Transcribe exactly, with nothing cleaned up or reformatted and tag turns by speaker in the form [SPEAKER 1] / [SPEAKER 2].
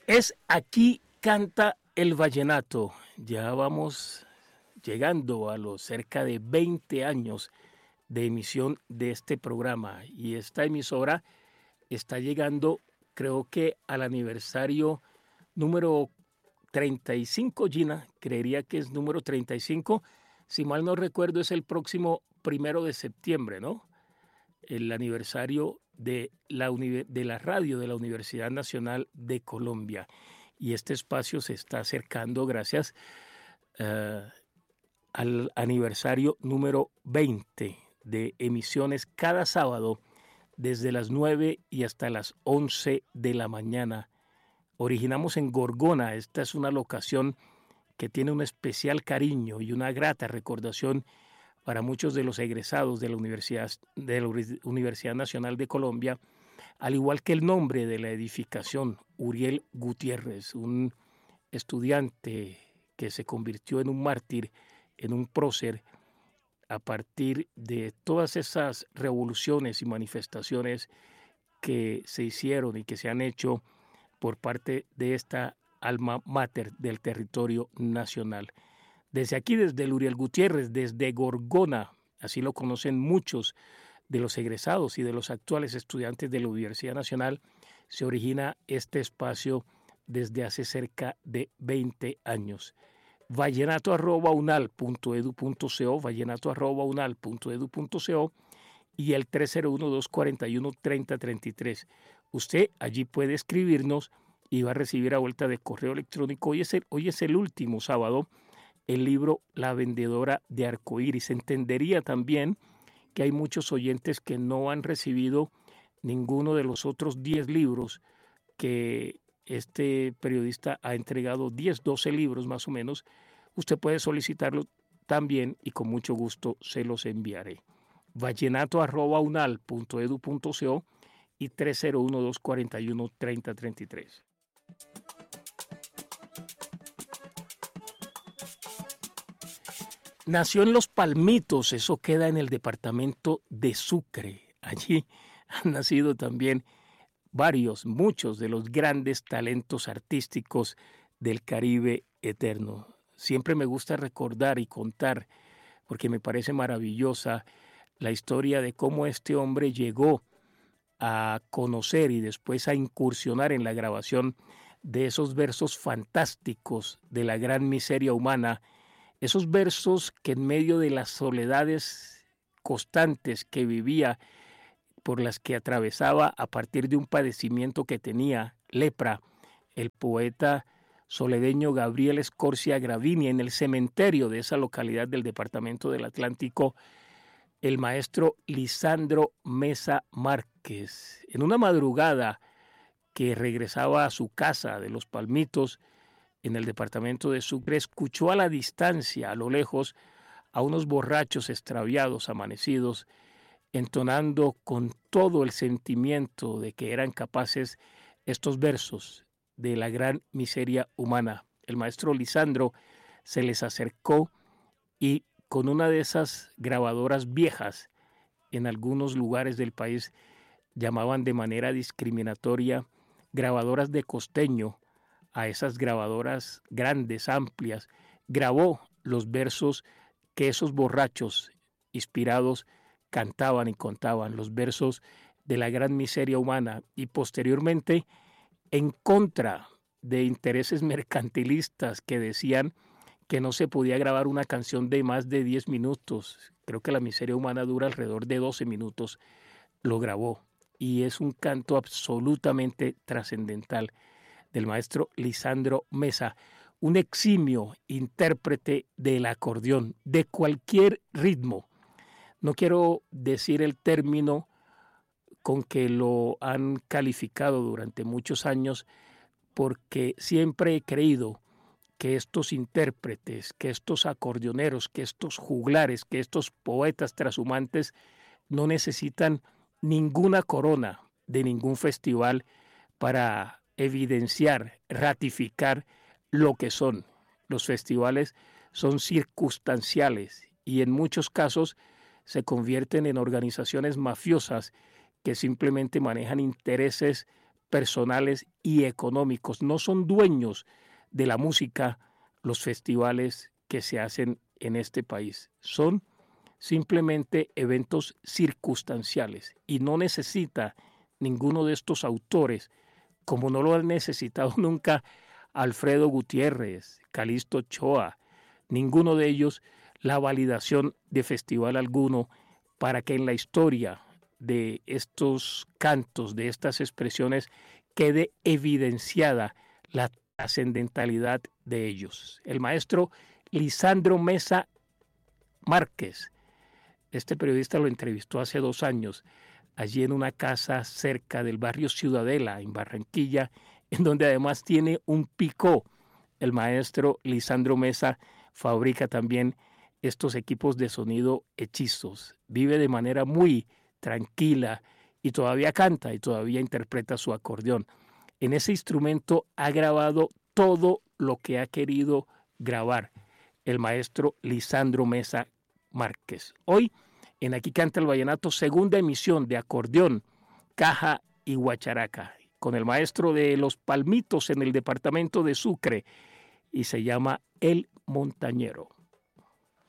[SPEAKER 1] Es Aquí canta el vallenato. Ya vamos llegando a los cerca de veinte años de emisión de este programa y esta emisora está llegando, creo que al aniversario número treinta y cinco, Gina, creería que es número treinta y cinco, si mal no recuerdo es el próximo primero de septiembre, ¿no? El aniversario de la, de la radio de la Universidad Nacional de Colombia. Y este espacio se está acercando gracias uh, al aniversario número veinte de emisiones cada sábado desde las nueve y hasta las once de la mañana. Originamos en Gorgona. Esta es una locación que tiene un especial cariño y una grata recordación para muchos de los egresados de la Universidad, de la Universidad Nacional de Colombia, al igual que el nombre de la edificación, Uriel Gutiérrez, un estudiante que se convirtió en un mártir, en un prócer, a partir de todas esas revoluciones y manifestaciones que se hicieron y que se han hecho por parte de esta alma mater del territorio nacional. Desde aquí, desde el Uriel Gutiérrez, desde Gorgona, así lo conocen muchos de los egresados y de los actuales estudiantes de la Universidad Nacional, se origina este espacio desde hace cerca de veinte años. vallenato arroba unal punto edu punto co, vallenato arroba unal punto edu punto co y el tres cero uno, dos cuatro uno, tres cero tres tres. Usted allí puede escribirnos y va a recibir a vuelta de correo electrónico. Hoy es el, hoy es el último sábado el libro La vendedora de arcoíris. Entendería también que hay muchos oyentes que no han recibido ninguno de los otros diez libros que este periodista ha entregado, diez, doce libros más o menos. Usted puede solicitarlo también y con mucho gusto se los enviaré. vallenato arroba unal punto edu punto co y tres cero uno, dos cuatro uno, tres cero tres tres. Nació en Los Palmitos, eso queda en el departamento de Sucre. Allí han nacido también varios, muchos de los grandes talentos artísticos del Caribe eterno. Siempre me gusta recordar y contar, porque me parece maravillosa, la historia de cómo este hombre llegó a conocer y después a incursionar en la grabación de esos versos fantásticos de la gran miseria humana, esos versos que en medio de las soledades constantes que vivía, por las que atravesaba a partir de un padecimiento que tenía, lepra, el poeta soledeño Gabriel Escorcia Gravini, en el cementerio de esa localidad del departamento del Atlántico, el maestro Lisandro Mesa Márquez, en una madrugada que regresaba a su casa de Los Palmitos, en el departamento de Sucre, escuchó a la distancia, a lo lejos, a unos borrachos extraviados, amanecidos, entonando con todo el sentimiento de que eran capaces estos versos de la gran miseria humana. El maestro Lisandro se les acercó y con una de esas grabadoras viejas, en algunos lugares del país llamaban de manera discriminatoria grabadoras de costeño, a esas grabadoras grandes, amplias, grabó los versos que esos borrachos inspirados cantaban y contaban, los versos de la gran miseria humana, y posteriormente en contra de intereses mercantilistas que decían que no se podía grabar una canción de más de diez minutos. Creo que la miseria humana dura alrededor de doce minutos. Lo grabó y es un canto absolutamente trascendental del maestro Lisandro Mesa, un eximio intérprete del acordeón, de cualquier ritmo. No quiero decir el término con que lo han calificado durante muchos años, porque siempre he creído que estos intérpretes, que estos acordeoneros, que estos juglares, que estos poetas trashumantes no necesitan ninguna corona de ningún festival para evidenciar, ratificar lo que son. Los festivales son circunstanciales y en muchos casos se convierten en organizaciones mafiosas que simplemente manejan intereses personales y económicos. No son dueños de la música los festivales que se hacen en este país. Son simplemente eventos circunstanciales y no necesita ninguno de estos autores, como no lo han necesitado nunca Alfredo Gutiérrez, Calixto Ochoa, ninguno de ellos, la validación de festival alguno para que en la historia de estos cantos, de estas expresiones, quede evidenciada la trascendentalidad de ellos. El maestro Lisandro Mesa Márquez, este periodista lo entrevistó hace dos años, allí en una casa cerca del barrio Ciudadela, en Barranquilla, en donde además tiene un picó. El maestro Lisandro Mesa fabrica también estos equipos de sonido hechizos. Vive de manera muy tranquila y todavía canta y todavía interpreta su acordeón. En ese instrumento ha grabado todo lo que ha querido grabar el maestro Lisandro Mesa Márquez. Hoy, en Aquí Canta el Vallenato, segunda emisión de acordeón, caja y guacharaca, con el maestro de Los Palmitos en el departamento de Sucre, y se llama El Montañero.